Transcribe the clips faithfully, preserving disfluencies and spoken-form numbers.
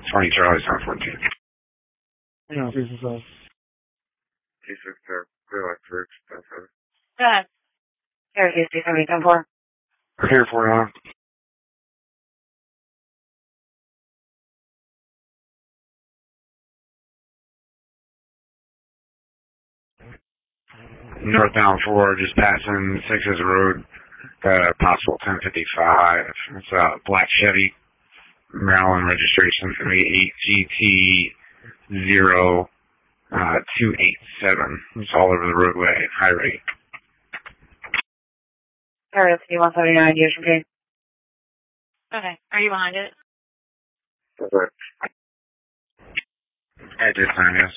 twenty Charlie, seven fourteen. Yeah, this is us. T six, sir. Clear like troops. That's it. Go ahead. Here, T six, seven ten four. Here for you. Northbound four, just passing Sixes Road. Got a possible ten fifty-five. It's a black Chevy. Maryland registration for me eight G T zero two eight seven. It's all over the roadway, high rate. Alright, let's see, one seventy-nine, use from Kane. Okay, are you behind it? That's right. At this time, yes.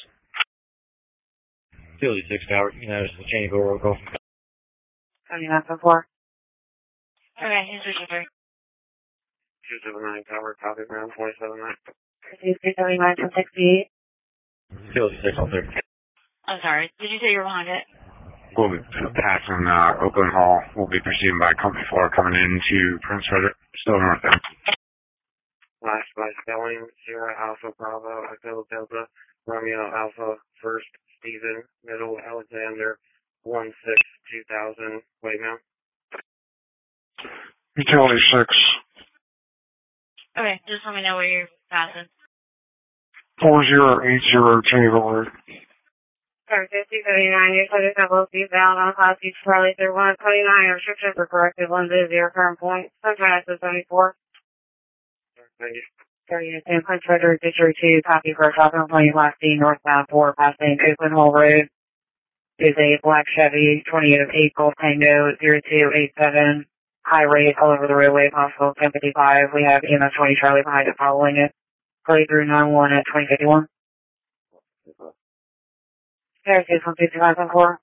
Philly six Tower, you know, it's the chain of roll call. seventy-nine four. Okay, here's your three. two seven nine Tower, copy ground four seven nine. three seventy-nine from sixty-eight. Philly six on thirty. I'm sorry, did you say you were behind it? We'll be passing uh, Oakland Hall. We'll be proceeding by Company four coming into Prince Frederick, still northbound. Last by spelling, Sierra Alpha Bravo, Echo Delta, Romeo Alpha, First, Stephen, Middle, Alexander, one six two thousand. Wait now. Utility six. Okay, just let me know where you're passing. four zero eight zero Tango. Sorry, fifty seventy-nine, you're clear to couple eastbound on Class East Charlie through one twenty-nine, restrictions are corrected, one zero zero current point, sunrise to seventy-four. Thank you. thirty in Prince Frederick, District two, copy for Falcon Plain, Class D, northbound four, passing Oakland Hall Road. Is a black Chevy, twenty-eight of April, Tango zero two eight seven, high rate all over the roadway, possible ten fifty-five. We have E M S twenty Charlie behind it following it. Play through nine one at twenty fifty-one. There's one sixty-five four.